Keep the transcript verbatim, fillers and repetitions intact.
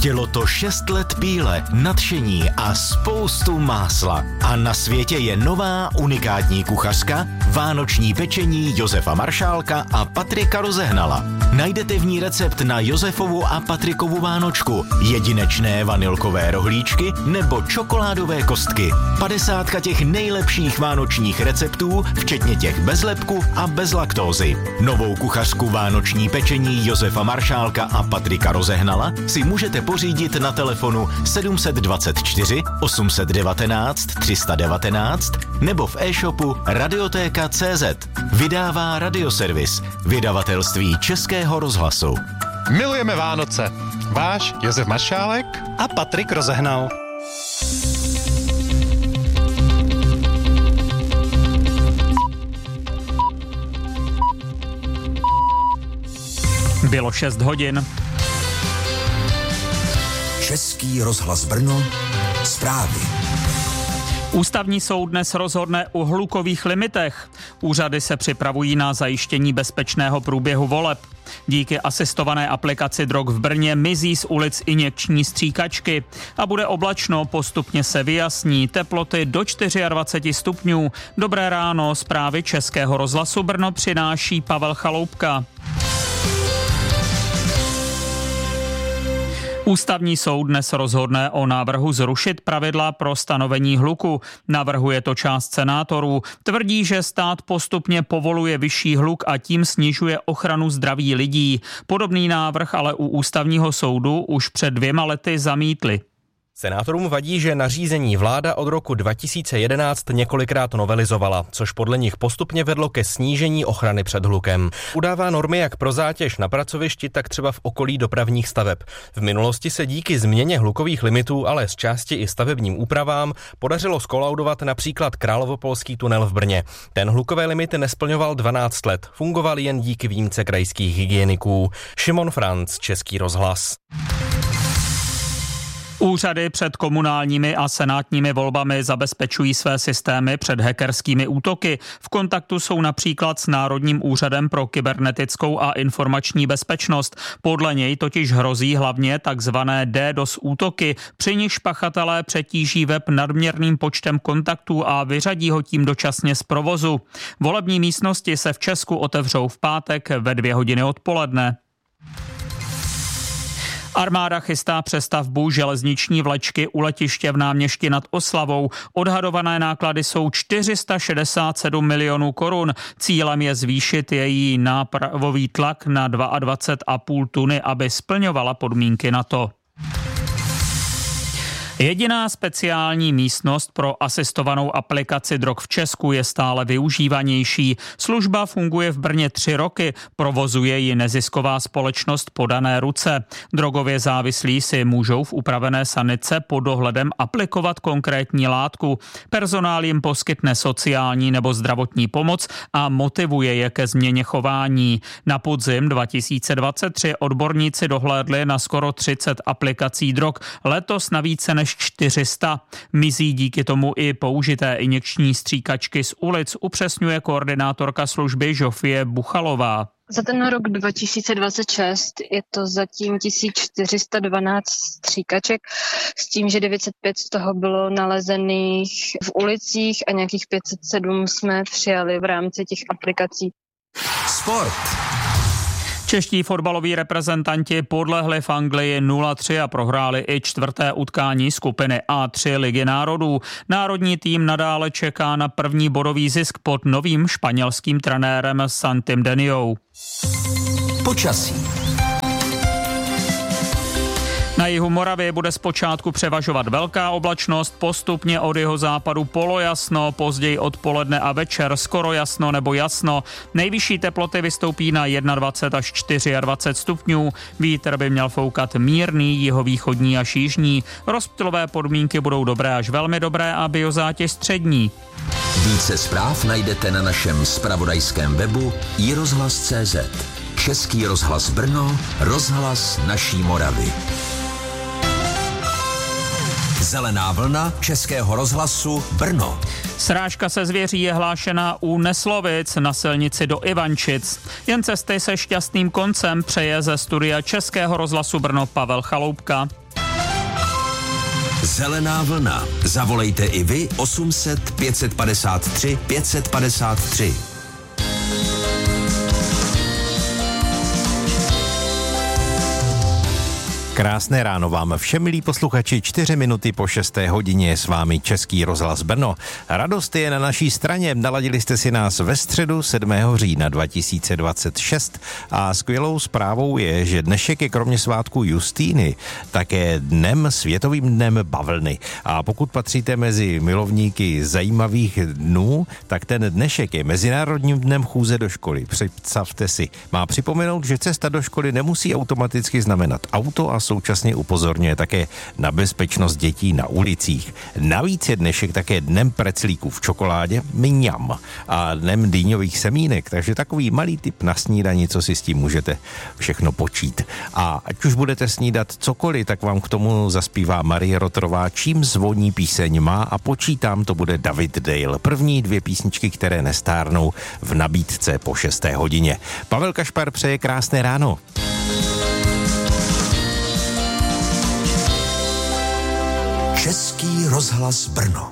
Chtělo to šest let píle, nadšení a spoustu másla. A na světě je nová unikátní kuchařka, vánoční pečení Josefa Maršálka a Patrika Rozehnala. Najdete v ní recept na Josefovu a Patrikovu vánočku, jedinečné vanilkové rohlíčky nebo čokoládové kostky. padesátka těch nejlepších vánočních receptů, včetně těch bez lepku a bez laktózy. Novou kuchařku vánoční pečení Josefa Maršálka a Patrika Rozehnala si můžete pořídit na telefonu sedm dva čtyři osm jedna devět tři jedna devět nebo v e-shopu radiotéka tečka cé zet. Vydává Radioservis, vydavatelství Českého rozhlasu. Milujeme Vánoce. Váš Josef Maršálek a Patrik Rozehnal. Bylo šest hodin. Český rozhlas Brno, zprávy. Ústavní soud dnes rozhodne o hlukových limitech. Úřady se připravují na zajištění bezpečného průběhu voleb. Díky asistované aplikaci drog v Brně mizí z ulic injekční stříkačky. A bude oblačno, postupně se vyjasní, teploty do dvacet čtyři stupňů. Dobré ráno, zprávy Českého rozhlasu Brno přináší Pavel Chaloupka. Ústavní soud dnes rozhodne o návrhu zrušit pravidla pro stanovení hluku. Navrhuje to část senátorů. Tvrdí, že stát postupně povoluje vyšší hluk a tím snižuje ochranu zdraví lidí. Podobný návrh ale u Ústavního soudu už před dvěma lety zamítli. Senátorům vadí, že nařízení vláda od roku dva tisíce jedenáct několikrát novelizovala, což podle nich postupně vedlo ke snížení ochrany před hlukem. Udává normy jak pro zátěž na pracovišti, tak třeba v okolí dopravních staveb. V minulosti se díky změně hlukových limitů, ale z části i stavebním úpravám, podařilo skolaudovat například Královopolský tunel v Brně. Ten hlukové limity nesplňoval dvanáct let, fungoval jen díky výjimce krajských hygieniků. Šimon Franc, Český rozhlas. Úřady před komunálními a senátními volbami zabezpečují své systémy před hackerskými útoky. V kontaktu jsou například s Národním úřadem pro kybernetickou a informační bezpečnost. Podle něj totiž hrozí hlavně takzvané DDoS útoky, při nichž pachatelé přetíží web nadměrným počtem kontaktů a vyřadí ho tím dočasně z provozu. Volební místnosti se v Česku otevřou v pátek ve dvě hodiny odpoledne. Armáda chystá přestavbu železniční vlečky u letiště v Náměšti nad Oslavou. Odhadované náklady jsou čtyři sta šedesát sedm milionů korun. Cílem je zvýšit její nápravový tlak na dvacet dva a půl tuny, aby splňovala podmínky na to. Jediná speciální místnost pro asistovanou aplikaci drog v Česku je stále využívanější. Služba funguje v Brně tři roky, provozuje ji nezisková společnost Podané ruce. Drogově závislí si můžou v upravené sanice pod dohledem aplikovat konkrétní látku. Personál jim poskytne sociální nebo zdravotní pomoc a motivuje je ke změně chování. Na podzim dva tisíce dvacet tři odborníci dohlédli na skoro třicet aplikací drog, letos na více než čtyři sta. Mizí díky tomu i použité injekční stříkačky z ulic, upřesňuje koordinátorka služby Žofie Buchalová. Za ten rok dva tisíce dvacet šest je to zatím tisíc čtyři sta dvanáct stříkaček, s tím, že devět set pět z toho bylo nalezených v ulicích a nějakých pět set sedm jsme přijali v rámci těch aplikací. Sport. Čeští fotbaloví reprezentanti podlehli v Anglii nula tři a prohráli i čtvrté utkání skupiny A tři Ligy národů. Národní tým nadále čeká na první bodový zisk pod novým španělským trenérem Santem Deniou. Počasí. Na jihu Moravy bude zpočátku převažovat velká oblačnost, postupně od jihozápadu polojasno, později odpoledne a večer skoro jasno nebo jasno. Nejvyšší teploty vystoupí na dvacet jedna až dvacet čtyři stupňů. Vítr by měl foukat mírný, jihovýchodní až jižní. Rozptylové podmínky budou dobré až velmi dobré a biozátěž střední. Více zpráv najdete na našem zpravodajském webu i rozhlas tečka cé zet. Český rozhlas Brno, rozhlas naší Moravy. Zelená vlna Českého rozhlasu Brno. Srážka se zvěří je hlášena u Neslovic na silnici do Ivančic. Jen cesty se šťastným koncem přeje ze studia Českého rozhlasu Brno Pavel Chaloupka. Zelená vlna. Zavolejte i vy osm set pět padesát tři pět padesát tři. Krásné ráno vám všem, milí posluchači, čtyři minuty po šesté hodině je s vámi Český rozhlas Brno. Radost je na naší straně, naladili jste si nás ve středu sedmého října dva tisíce dvacet šest a skvělou zprávou je, že dnešek je kromě svátku Justíny také dnem, světovým dnem bavlny. A pokud patříte mezi milovníky zajímavých dnů, tak ten dnešek je Mezinárodním dnem chůze do školy. Představte si, má připomenout, že cesta do školy nemusí automaticky znamenat auto a současně upozorňuje také na bezpečnost dětí na ulicích. Navíc je dnešek také dnem preclíků v čokoládě, mňam, a dnem dýňových semínek, takže takový malý tip na snídani, co si s tím můžete všechno počít. A ať už budete snídat cokoliv, tak vám k tomu zaspívá Marie Rotrová, Čím zvoní píseň má, a počítám, to bude David Dale. První dvě písničky, které nestárnou, v nabídce po šesté hodině. Pavel Kašpar přeje krásné ráno. Český rozhlas Brno.